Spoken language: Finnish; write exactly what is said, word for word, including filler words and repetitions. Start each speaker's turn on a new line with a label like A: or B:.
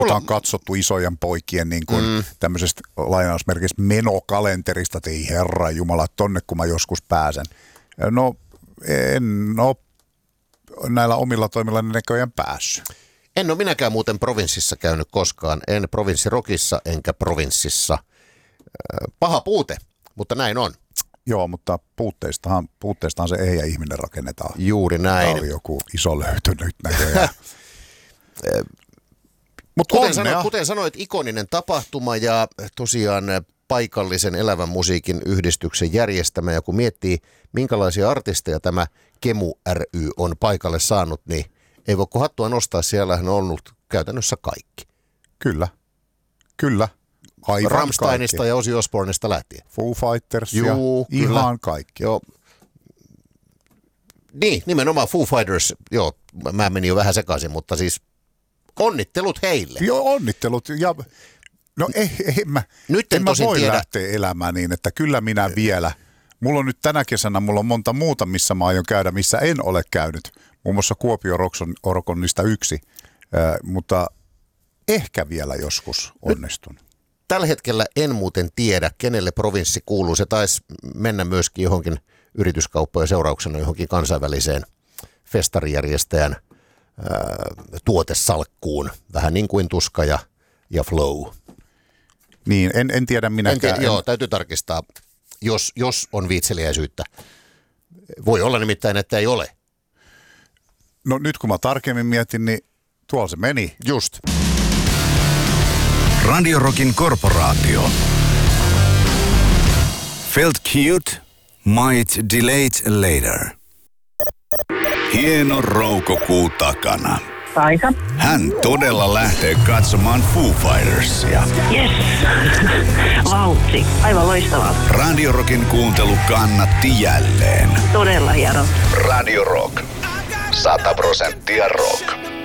A: on katsottu isojen poikien niin kuin mm. tämmöisestä lainausmerkistä menokalenterista, että ei herra jumala, tonne kun mä joskus pääsen. No en ole näillä omilla toimilla näköjään päässyt.
B: En ole minäkään muuten provinssissa käynyt koskaan, en provinssirokissa enkä provinssissa. Paha puute, mutta näin on.
A: Joo, mutta puutteistahan, puutteistahan se ei ja ihminen rakennetaan.
B: Juuri näin.
A: Tämä on joku iso löytö nyt näköjään.
B: Mutta kuten, sano, kuten sanoit, ikoninen tapahtuma ja tosiaan paikallisen elävän musiikin yhdistyksen järjestämä. Ja kun miettii, minkälaisia artisteja tämä Kemu ry on paikalle saanut, niin ei voi kun hattua nostaa. Siellähän on ollut käytännössä kaikki.
A: Kyllä, kyllä. Aivan
B: Rammsteinista
A: kaikki.
B: Ja Ozzy Osbournesta lähtien.
A: Foo Fighters
B: Juu,
A: ja
B: kyllä.
A: Ihan kaikki.
B: Joo. Niin, nimenomaan Foo Fighters, joo, mä menin jo vähän sekaisin, mutta siis onnittelut heille.
A: Joo, onnittelut. Ja, no ei, ei mä,
B: nyt
A: en,
B: en
A: mä voi
B: tiedä.
A: lähteä elämään niin, että kyllä minä vielä. Mulla on nyt tänä kesänä, mulla on monta muuta, missä mä aion käydä, missä en ole käynyt. Muun muassa Kuopio Orkonista yksi, äh, mutta ehkä vielä joskus onnistun. Nyt.
B: Tällä hetkellä en muuten tiedä, kenelle provinssi kuuluu. Se taisi mennä myöskin johonkin yrityskauppojen seurauksena johonkin kansainväliseen festarijärjestäjän ää, tuotesalkkuun. Vähän niin kuin Tuska ja, ja Flow.
A: Niin, en, en tiedä minäkään.
B: En tiedä, en... Joo, täytyy tarkistaa, jos, jos on viitseliäisyyttä. Voi olla nimittäin, että ei ole.
A: No nyt kun mä tarkemmin mietin, niin tuolla se meni.
B: Just.
C: Radio Rockin korporaatio. Felt cute, might delayed later. Hieno roukokuu takana.
D: Kaisa.
C: Hän todella lähtee katsomaan Foo Fightersia.
D: Yes. Vauhti. Aivan loistavaa.
C: Radio Rockin kuuntelu kannatti jälleen.
D: Todella hieno.
C: Radio Rock. Sata prosenttia rock.